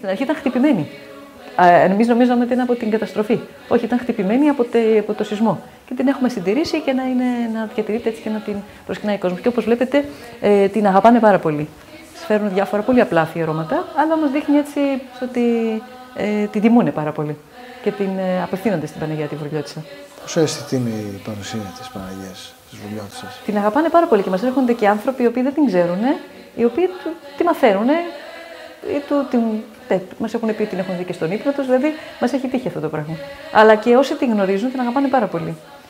Στην αρχή ήταν χτυπημένη. Εμείς νομίζαμε ότι είναι από την καταστροφή. Όχι, ήταν χτυπημένη από το σεισμό. Και την έχουμε συντηρήσει και να διατηρείται έτσι και να την προσκυνάει ο κόσμος. Και όπως βλέπετε, την αγαπάνε πάρα πολύ. Φέρνουν διάφορα πολύ απλά αφιερώματα, αλλά όμως δείχνει έτσι ότι την τιμούνε πάρα πολύ και την απευθύνονται στην Παναγία τη Βουρλιώτισσα. Πόσο αισθητή είναι η παρουσία της Παναγίας της Βουρλιώτισσας? Την αγαπάνε πάρα πολύ και μας έρχονται και άνθρωποι οι οποίοι δεν την ξέρουν, οι οποίοι τη μαθαίνουν ή μας έχουν πει ότι την έχουν δει και στον ύπνο τους, δηλαδή μας έχει τύχει αυτό το πράγμα. Αλλά και όσοι την γνωρίζουν την αγαπάνε πάρα πολύ.